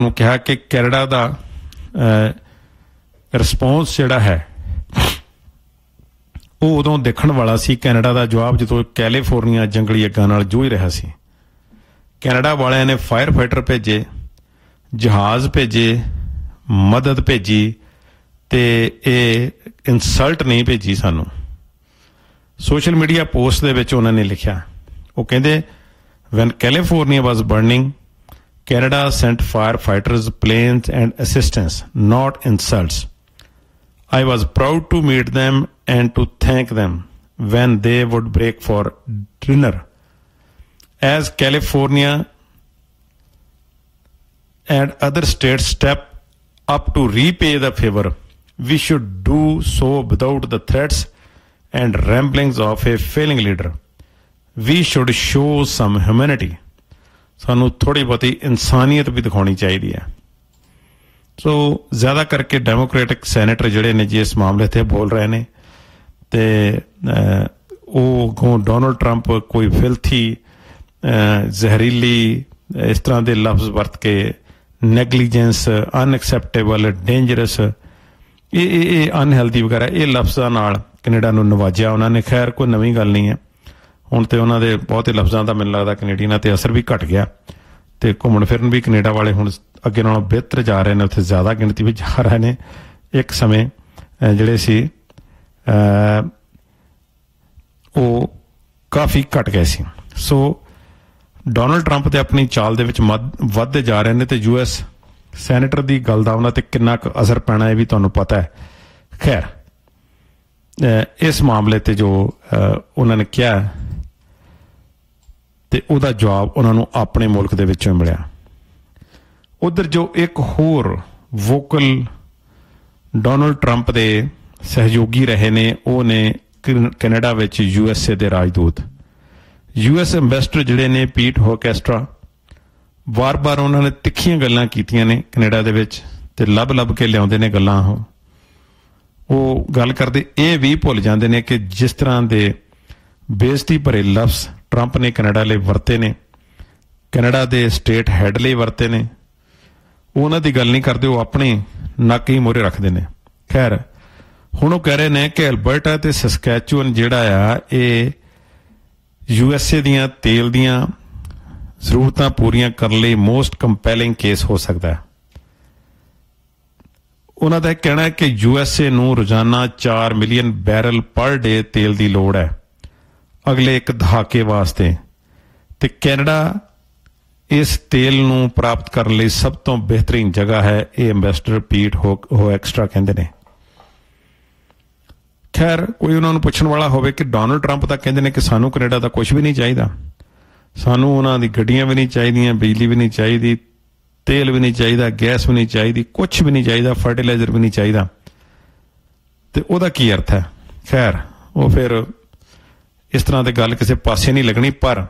ਨੂੰ ਕਿਹਾ ਕਿ ਕੈਨੇਡਾ ਦਾ ਰਿਸਪੌਂਸ ਜਿਹੜਾ ਹੈ ਉਹ ਉਦੋਂ ਦੇਖਣ ਵਾਲਾ ਸੀ। ਕੈਨੇਡਾ ਦਾ ਜਵਾਬ ਜਦੋਂ ਕੈਲੀਫੋਰਨੀਆ ਜੰਗਲੀ ਅੱਗਾਂ ਨਾਲ ਜੂਝ ਰਿਹਾ ਸੀ। ਕੈਨੇਡਾ ਵਾਲਿਆਂ ਨੇ ਫਾਇਰ ਫਾਈਟਰ ਭੇਜੇ, ਜਹਾਜ਼ ਭੇਜੇ, ਮਦਦ ਭੇਜੀ, ਤੇ ਇਹ ਇਨਸਲਟ ਨਹੀਂ ਭੇਜੀ ਸਾਨੂੰ। ਸੋਸ਼ਲ ਮੀਡੀਆ ਪੋਸਟ ਦੇ ਵਿੱਚ ਉਹਨਾਂ ਨੇ ਲਿਖਿਆ, ਉਹ ਕਹਿੰਦੇ when California was burning, Canada sent firefighters, planes and assistance, not insults. I was proud to meet them and to thank them when they would break for dinner. As California and other states step up to repay the favor, we should do so without the threats and ramblings of a failing leader. We should show some humanity. ਸਾਨੂੰ ਥੋੜ੍ਹੀ ਬਹੁਤੀ ਇਨਸਾਨੀਅਤ ਵੀ ਦਿਖਾਉਣੀ ਚਾਹੀਦੀ ਹੈ। ਸੋ ਜ਼ਿਆਦਾ ਕਰਕੇ democratic senator ਜਿਹੜੇ ਨੇ ਜੀ ਇਸ ਮਾਮਲੇ 'ਤੇ ਬੋਲ ਰਹੇ ਨੇ, ਅਤੇ ਉਹ ਡੋਨਲਡ ਟਰੰਪ ਕੋਈ ਫਿਲਥੀ, ਜ਼ਹਿਰੀਲੀ ਇਸ ਤਰ੍ਹਾਂ ਦੇ ਲਫ਼ਜ਼ ਵਰਤ ਕੇ ਨੈਗਲੀਜੈਂਸ, ਅਨਐਕਸੈਪਟੇਬਲ, ਡੇਂਜਰਸ, ਇਹ ਅਨਹੈਲਦੀ ਵਗੈਰਾ ਇਹ ਲਫ਼ਜ਼ਾਂ ਨਾਲ ਕੈਨੇਡਾ ਨੂੰ ਨਵਾਜਿਆ ਉਹਨਾਂ ਨੇ। ਖੈਰ ਕੋਈ ਨਵੀਂ ਗੱਲ ਨਹੀਂ ਹੈ। ਹੁਣ ਤਾਂ ਉਹਨਾਂ ਦੇ ਬਹੁਤੇ ਲਫ਼ਜ਼ਾਂ ਦਾ ਮੈਨੂੰ ਲੱਗਦਾ ਕੈਨੇਡੀਅਨਾਂ 'ਤੇ ਅਸਰ ਵੀ ਘੱਟ ਗਿਆ, ਅਤੇ ਘੁੰਮਣ ਫਿਰਨ ਵੀ ਕੈਨੇਡਾ ਵਾਲੇ ਹੁਣ ਅੱਗੇ ਨਾਲੋਂ ਬਿਹਤਰ ਜਾ ਰਹੇ ਨੇ, ਉੱਥੇ ਜ਼ਿਆਦਾ ਗਿਣਤੀ ਵਿੱਚ ਜਾ ਰਹੇ ਨੇ। ਇੱਕ ਸਮੇਂ ਜਿਹੜੇ ਸੀ ਉਹ ਕਾਫੀ ਘੱਟ ਗਏ ਸੀ। ਸੋ ਡੋਨਲਡ ਟਰੰਪ ਤੇ ਆਪਣੀ ਚਾਲ ਦੇ ਵਿੱਚ ਵੱਧਦੇ ਜਾ ਰਹੇ ਨੇ, ਅਤੇ US ਸੈਨੇਟਰ ਦੀ ਗੱਲ ਦਾ ਉਹਨਾਂ 'ਤੇ ਕਿੰਨਾ ਕੁ ਅਸਰ ਪੈਣਾ ਇਹ ਵੀ ਤੁਹਾਨੂੰ ਪਤਾ ਹੈ। ਖੈਰ ਇਸ ਮਾਮਲੇ 'ਤੇ ਜੋ ਉਹਨਾਂ ਨੇ ਕਿਹਾ ਅਤੇ ਉਹਦਾ ਜਵਾਬ ਉਹਨਾਂ ਨੂੰ ਆਪਣੇ ਮੁਲਕ ਦੇ ਵਿੱਚੋਂ ਮਿਲਿਆ। ਉੱਧਰ ਜੋ ਇੱਕ ਹੋਰ ਵੋਕਲ ਡੋਨਲਡ ਟਰੰਪ ਦੇ ਸਹਿਯੋਗੀ ਰਹੇ ਨੇ ਉਹ ਨੇ ਕੈਨੇਡਾ ਵਿੱਚ USA ਦੇ ਰਾਜਦੂਤ, US ਐਂਬੈਸਡਰ ਜਿਹੜੇ ਨੇ ਪੀਟ ਹੋਕੈਸਟਰਾ। ਵਾਰ-ਵਾਰ ਉਹਨਾਂ ਨੇ ਤਿੱਖੀਆਂ ਗੱਲਾਂ ਕੀਤੀਆਂ ਨੇ ਕੈਨੇਡਾ ਦੇ ਵਿੱਚ, ਅਤੇ ਲੱਭ ਕੇ ਲਿਆਉਂਦੇ ਨੇ ਗੱਲਾਂ। ਉਹ ਗੱਲ ਕਰਦੇ ਇਹ ਵੀ ਭੁੱਲ ਜਾਂਦੇ ਨੇ ਕਿ ਜਿਸ ਤਰ੍ਹਾਂ ਦੇ ਬੇਇੱਜ਼ਤੀ ਭਰੇ ਲਫ਼ਜ਼ ਟਰੰਪ ਨੇ ਕੈਨੇਡਾ ਲਈ ਵਰਤੇ ਨੇ, ਕੈਨੇਡਾ ਦੇ ਸਟੇਟ ਹੈਡ ਲਈ ਵਰਤੇ ਨੇ, ਉਹਨਾਂ ਦੀ ਗੱਲ ਨਹੀਂ ਕਰਦੇ, ਉਹ ਆਪਣੇ ਨੱਕ ਹੀ ਮੂਹਰੇ ਰੱਖਦੇ ਨੇ। ਖੈਰ ਹੁਣ ਉਹ ਕਹਿ ਰਹੇ ਨੇ ਕਿ ਐਲਬਰਟਾ ਅਤੇ ਸਸਕੈਚੂਅਨ ਜਿਹੜਾ ਆ ਇਹ USA ਦੀਆਂ ਤੇਲ ਦੀਆਂ ਜ਼ਰੂਰਤਾਂ ਪੂਰੀਆਂ ਕਰਨ ਲਈ ਮੋਸਟ ਕੰਪੈਲਿੰਗ ਕੇਸ ਹੋ ਸਕਦਾ ਹੈ। ਉਹਨਾਂ ਦਾ ਕਹਿਣਾ ਹੈ ਕਿ USA ਨੂੰ ਰੋਜ਼ਾਨਾ 4 ਮਿਲੀਅਨ ਬੈਰਲ ਪਰ ਡੇ ਤੇਲ ਦੀ ਲੋੜ ਹੈ ਅਗਲੇ ਇੱਕ ਦਹਾਕੇ ਵਾਸਤੇ, ਅਤੇ ਕੈਨੇਡਾ ਇਸ ਤੇਲ ਨੂੰ ਪ੍ਰਾਪਤ ਕਰਨ ਲਈ ਸਭ ਤੋਂ ਬਿਹਤਰੀਨ ਜਗ੍ਹਾ ਹੈ, ਇਹ ਐਂਬੈਸਡਰ ਪੀਟ ਹੋਕੈਸਟਰਾ ਕਹਿੰਦੇ ਨੇ। ਖੈਰ ਕੋਈ ਉਹਨਾਂ ਨੂੰ ਪੁੱਛਣ ਵਾਲਾ ਹੋਵੇ ਕਿ ਡੋਨਲਡ ਟਰੰਪ ਤਾਂ ਕਹਿੰਦੇ ਨੇ ਕਿ ਸਾਨੂੰ ਕੈਨੇਡਾ ਦਾ ਕੁਛ ਵੀ ਨਹੀਂ ਚਾਹੀਦਾ, ਸਾਨੂੰ ਉਹਨਾਂ ਦੀ ਗੱਡੀਆਂ ਵੀ ਨਹੀਂ ਚਾਹੀਦੀਆਂ, ਬਿਜਲੀ ਵੀ ਨਹੀਂ ਚਾਹੀਦੀ, ਤੇਲ ਵੀ ਨਹੀਂ ਚਾਹੀਦਾ, ਗੈਸ ਵੀ ਨਹੀਂ ਚਾਹੀਦੀ, ਕੁਛ ਵੀ ਨਹੀਂ ਚਾਹੀਦਾ, ਫਰਟੀਲਾਈਜ਼ਰ ਵੀ ਨਹੀਂ ਚਾਹੀਦਾ, ਅਤੇ ਉਹਦਾ ਕੀ ਅਰਥ ਹੈ? ਖੈਰ ਉਹ ਫਿਰ ਇਸ ਤਰ੍ਹਾਂ ਦੀ ਗੱਲ ਕਿਸੇ ਪਾਸੇ ਨਹੀਂ ਲੱਗਣੀ। ਪਰ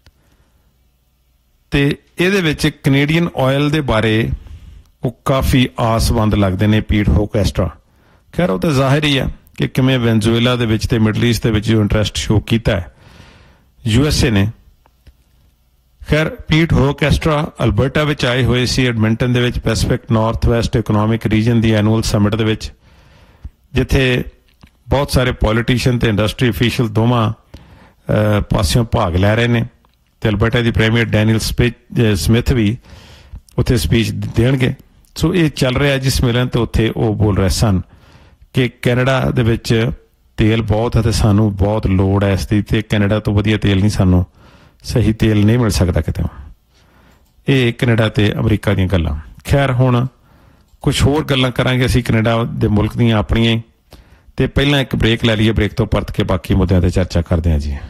ਤੇ ਇਹਦੇ ਵਿੱਚ ਕੈਨੇਡੀਅਨ ਆਇਲ ਦੇ ਬਾਰੇ ਉਹ ਕਾਫੀ ਆਸਵੰਦ ਲੱਗਦੇ ਨੇ ਪੀਟ ਹੋਕੈਸਟਰਾ। ਖੈਰ ਉਹ ਤਾਂ ਜ਼ਾਹਿਰ ਹੀ ਹੈ ਕਿ ਕਿਵੇਂ ਵੈਨਜ਼ੂਏਲਾ ਦੇ ਵਿੱਚ ਅਤੇ ਮਿਡਲ ਈਸਟ ਦੇ ਵਿੱਚ ਜੋ ਇੰਟਰਸਟ ਸ਼ੋ ਕੀਤਾ ਹੈ USA ਨੇ। ਖੈਰ ਪੀਟ ਹੋਕੈਸਟਰਾ ਅਲਬਰਟਾ ਵਿੱਚ ਆਏ ਹੋਏ ਸੀ, ਐਡਮਿੰਟਨ ਦੇ ਵਿੱਚ Pacific north West economic reason ਦੀ ਐਨੂਅਲ ਸਮਿਟ ਦੇ ਵਿੱਚ, ਜਿੱਥੇ ਬਹੁਤ ਸਾਰੇ ਪੋਲੀਟੀਸ਼ੀਅਨ ਅਤੇ ਇੰਡਸਟਰੀ ਅਫੀਸ਼ੀਅਲ ਦੋਵਾਂ ਪਾਸਿਓਂ ਭਾਗ ਲੈ ਰਹੇ ਨੇ, ਅਤੇ ਅਲਬਰਟਾ ਦੀ ਪ੍ਰੀਮੀਅਰ ਡੈਨੀਅਲ ਸਮਿਥ ਵੀ ਉੱਥੇ ਸਪੀਚ ਦੇਣਗੇ। ਸੋ ਇਹ ਚੱਲ ਰਿਹਾ ਜਿਸ ਮਿਲਣ ਤੋਂ ਉੱਥੇ ਉਹ ਬੋਲ ਰਹੇ ਸਨ ਕਿ ਕੈਨੇਡਾ ਦੇ ਵਿੱਚ ਤੇਲ ਬਹੁਤ ਹੈ ਅਤੇ ਸਾਨੂੰ ਬਹੁਤ ਲੋੜ ਹੈ ਇਸ ਦੀ, ਅਤੇ ਕੈਨੇਡਾ ਤੋਂ ਵਧੀਆ ਤੇਲ ਨਹੀਂ, ਸਾਨੂੰ ਸਹੀ ਤੇਲ ਨਹੀਂ ਮਿਲ ਸਕਦਾ ਕਿਤੇ। ਇਹ ਕੈਨੇਡਾ ਅਤੇ ਅਮਰੀਕਾ ਦੀਆਂ ਗੱਲਾਂ। ਖੈਰ ਹੁਣ ਕੁਛ ਹੋਰ ਗੱਲਾਂ ਕਰਾਂਗੇ ਅਸੀਂ ਕੈਨੇਡਾ ਦੇ ਮੁਲਕ ਦੀਆਂ ਆਪਣੀਆਂ ਹੀ, ਅਤੇ ਪਹਿਲਾਂ ਇੱਕ ਬ੍ਰੇਕ ਲੈ ਲਈਏ, ਬ੍ਰੇਕ ਤੋਂ ਪਰਤ ਕੇ ਬਾਕੀ ਮੁੱਦਿਆਂ 'ਤੇ ਚਰਚਾ ਕਰਦੇ ਹਾਂ ਜੀ।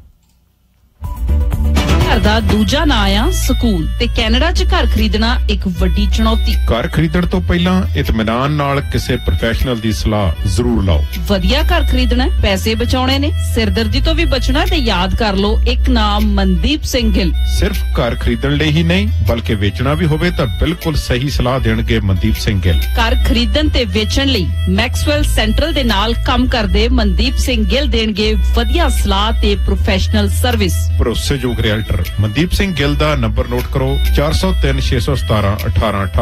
ਘਰ ਦਾ ਦੂਜਾ ਨਾਂ ਆ ਸਕੂਲ, ਤੇ ਕੈਨੇਡਾ 'ਚ ਘਰ ਖਰੀਦਣਾ ਇੱਕ ਵੱਡੀ ਚੁਣੌਤੀ। ਘਰ ਖਰੀਦਣ ਤੋਂ ਪਹਿਲਾਂ ਇਤਮਿਨਾਨ ਨਾਲ ਕਿਸੇ ਪ੍ਰੋਫੈਸ਼ਨਲ ਦੀ ਸਲਾਹ ਜ਼ਰੂਰ ਲਓ। ਵਧੀਆ ਘਰ ਖਰੀਦਣਾ, ਪੈਸੇ ਬਚਾਉਣੇ ਨੇ, ਸਿਰਦਰਦੀ ਤੋਂ ਵੀ ਬਚਣਾ, ਤੇ ਯਾਦ ਕਰ ਲਓ ਇੱਕ ਨਾਮ ਮਨਦੀਪ ਸਿੰਘ ਗਿੱਲ। ਸਿਰਫ ਘਰ ਖਰੀਦਣ ਲਈ ਹੀ ਨਹੀਂ ਬਲਕਿ ਵੇਚਣਾ ਵੀ ਹੋਵੇ ਤਾਂ ਬਿਲਕੁਲ ਸਹੀ ਸਲਾਹ ਦੇਣਗੇ ਮਨਦੀਪ ਸਿੰਘ ਗਿੱਲ। ਘਰ ਖਰੀਦਣ ਤੇ ਵੇਚਣ ਲਈ ਮੈਕਸਵੈਲ ਸੈਂਟਰਲ ਦੇ ਨਾਲ ਕੰਮ ਕਰਦੇ ਮਨਦੀਪ ਸਿੰਘ ਗਿੱਲ ਦੇਣਗੇ ਵਧੀਆ ਸਲਾਹ ਤੇ ਪ੍ਰੋਫੈਸ਼ਨਲ ਸਰਵਿਸ। ਭਰੋਸੇਯੋਗ ਰੀਅਲਟਰ ਮਨਦੀਪ ਸਿੰਘ ਗਿੱਲ ਦਾ ਨੰਬਰ ਨੋਟ ਕਰੋ 403 617 1818।